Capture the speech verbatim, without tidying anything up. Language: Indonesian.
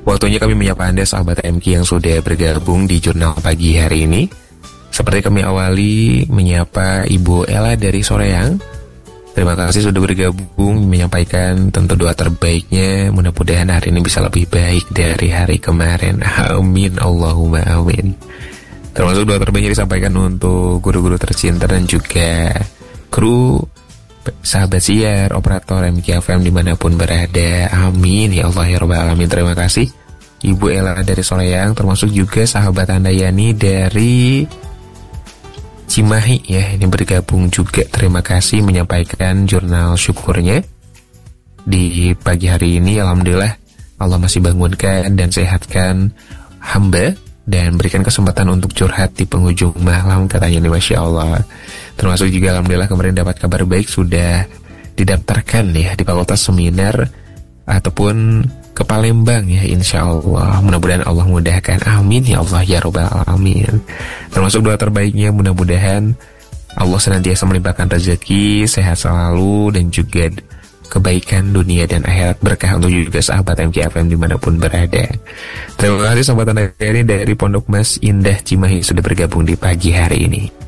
Waktunya kami menyapa Anda sahabat M K yang sudah bergabung di jurnal pagi hari ini. Seperti kami awali menyapa Ibu Ella dari Soreang. Terima kasih sudah bergabung menyampaikan tentu doa terbaiknya. Mudah-mudahan hari ini bisa lebih baik dari hari kemarin. Amin, Allahumma amin. Termasuk doa terbaiknya disampaikan untuk guru-guru tercinta dan juga kru, sahabat siar, operator M K F M dimanapun berada. Amin ya Allah ya Rabbal Alamin. Terima kasih Ibu Ella dari Soreang, termasuk juga sahabat Anda Yani dari Cimahi ya, ini bergabung juga. Terima kasih menyampaikan jurnal syukurnya di pagi hari ini. Alhamdulillah Allah masih bangunkan dan sehatkan hamba dan berikan kesempatan untuk curhat di penghujung malam, katanya nih, Masya Allah. Termasuk juga Alhamdulillah kemarin dapat kabar baik, sudah didaftarkan ya di Fakultas Seminar ataupun ke Palembang ya, insya Allah. Mudah-mudahan Allah mudahkan, amin ya Allah ya Rabbal Alamin. Termasuk doa terbaiknya, mudah-mudahan Allah senantiasa melimpahkan rezeki, sehat selalu, dan juga kebaikan dunia dan akhirat, berkah untuk juga sahabat M K F M dimanapun berada. Terima kasih sahabat Anda ini dari Pondok Mas Indah Cimahi sudah bergabung di pagi hari ini.